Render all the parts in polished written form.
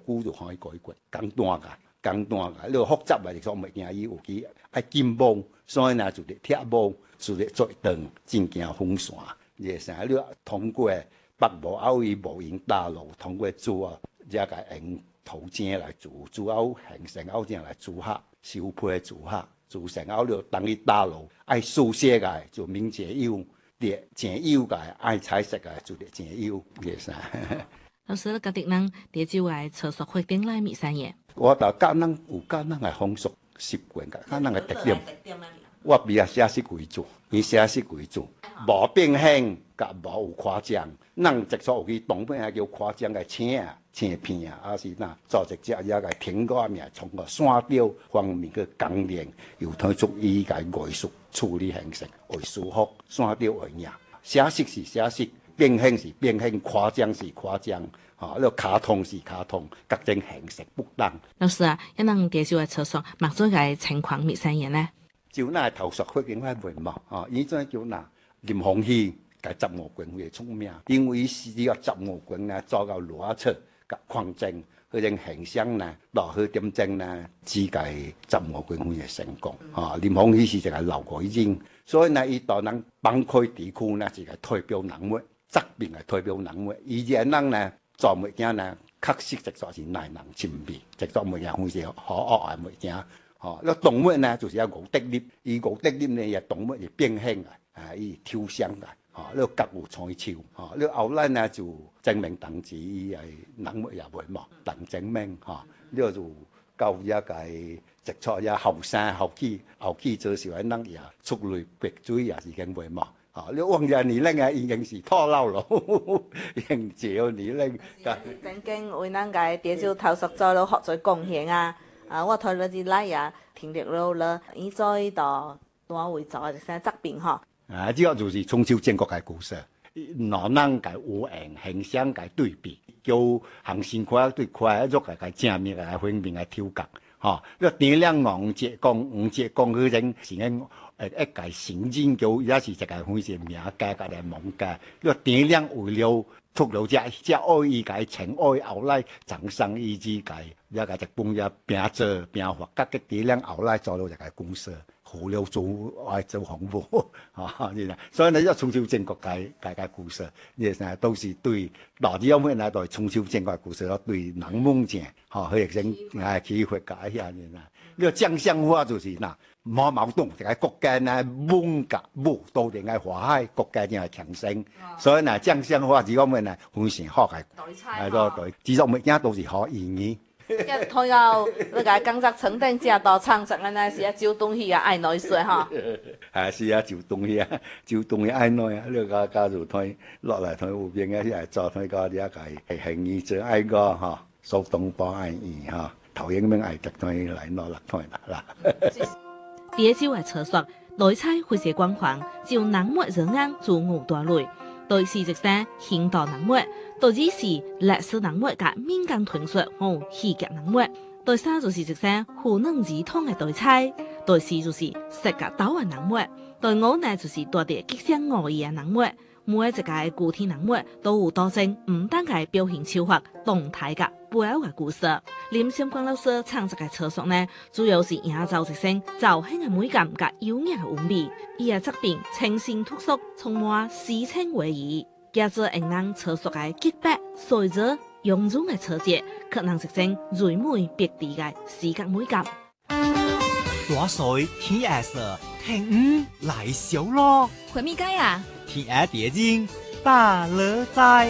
久就可以改過，簡單㗎，你複雜嘅就說物件伊有去愛金毛，所以呢就係鐵毛，就係做長真正風扇。你啥？你通過北部奧運無影大路，通過做啊，才個用土井來做，做後形成後正來做下，收批做下，做成後了當你大路愛素色嘅就明節油，啲正油嘅愛彩色嘅就啲正油，你啥？ 老師，你覺得咱啲就係廁所環境內面啥嘢？ 我就教人有教人嘅風俗習慣，教人嘅特點。我比較寫實為主，以寫實為主，無變形，甲無有誇張。咱直說有去東北叫誇張嘅青片啊，還是哪做一隻也個蘋果面，從個山雕方面去工練，又推出伊個藝術處理形式，為舒服，山雕為贏。寫實是寫實，變形是變形，誇張是誇張。哦，呢個卡通是卡通，各種形式不同。 老師啊，一能地少嘅廁所，mặc咗個情況咩啥嘢呢？ 就那投訴環境來問嘛，哦，以前叫那林鳳喜個15軍會出名，因為是要15軍呢做到邏輯甲抗爭，嗰種形象呢，落去點證呢，只個15軍會成功。哦，林鳳喜是一個老鬼精，所以呢，伊到咱幫區地區呢，是個代表人物，側邊嘅代表人物，以前人呢做物件呢，確實就說是耐人尋味，就做物件好似好惡嘅物件。哦，那動物呢，就是要有特點，伊有特點呢，也動物也變形啊，伊抽象啊，哦，那各有彩超，哦，那後來呢就證明同志伊係人物也袂嘛，同證明，哦，那就到一個直錯也後生後期做時候人也出類拔萃也是已經袂嘛，哦，你往日年齡啊已經是拖老咯，已經少年齡。 曾經為咱個地少投訴做了學做貢獻啊！我睇到啲來啊，聽得到了，伊做依度單位做一些作品吼。 這個就是春秋戰國嘅故事，兩人嘅有形形象嘅對比，叫行先快對快，喐嘅正面嘅反面嘅挑格，嚇。你點亮黃節公嗰種是一個成人叫，也是一個好似名家嘅嚟夢家。你點亮為了出了只愛伊個情愛後來產生意志個，一個就半日拼做拼發，甲個點亮後來做了一個公司。好了做愛做恐怖，啊！所以呢，一春秋戰國嘅故事，呢都是對哪啲有咩呢？對春秋戰國故事咯，對人夢正，嚇佢亦成啟發解下呢。呢個將相化就是嗱，冇矛盾，就係國家呢夢甲武都定係華海，國家定係強盛。所以呢，將相化是講咩呢？非常好嘅，係咯對，至少物件都是好意義。 一睇到那個工作成等正到創作呢，是啊，就東西啊愛耐水哈。 係是啊，就東西啊，就東西愛耐啊，呢個家就睇落嚟睇有邊嘅，係做睇個呢一個係興意最愛個嚇，蘇東坡愛意嚇，頭影咩愛特睇嚟攞嚟睇啦。 第一招係廁所，內菜會寫光環，就冷漠人眼做五大類。對是直聲現代冷漠，對二是歷史冷漠甲民間傳說和戲劇冷漠，對三就是直聲糊弄兒童嘅對菜，對四就是食甲刀嘅冷漠，對五呢就是大啲吉祥惡意嘅冷漠。每一個具體冷漠都有多種唔單嘅表現手法，動態嘅背後嘅故事。林相關老師創作嘅廁所呢，主要是營造一聲造興嘅美感甲優雅嘅韻味。伊嘅作品清新脫俗，充滿詩情畫意，加之讓人廁所嘅潔白、水質、雍容嘅車節，可能實現最美別緻嘅視覺美感。 大水天下色，聽來小咯。 回咪街啊！ 天下蝶精大樂在。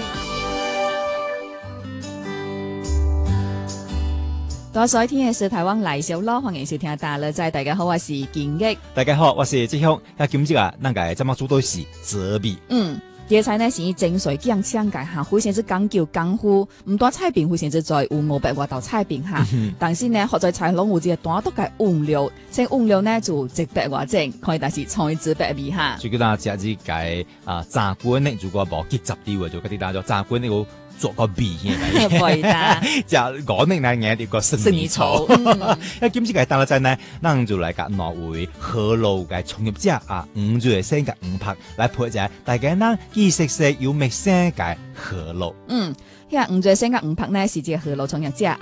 大水天嘅是台灣來小咯，歡迎收聽大樂在。大家好，我是建益。 大家好，我是志雄。今朝啊，咱個怎麼煮都是澤米。 野菜呢是整水醬香嘅哈，非常之講究功夫，唔單菜品非常之在有500多道菜品哈，但是呢，學在菜攏有一個單獨嘅原料，這原料呢就100多種，可以但是菜質百味哈。最緊要食呢個炸滾呢，如果無結集啲話，就嗰啲大咗炸滾呢個做個味嘅，係啦，就講呢嗱嘢啲個生米草，因今次嘅大樂在呢，咱就嚟個挪威河路嘅創業者啊，5種嘅生嘅5拍來配者，大家呢既食食又味聲嘅河路。呢個5種生嘅5拍呢是隻河路創業者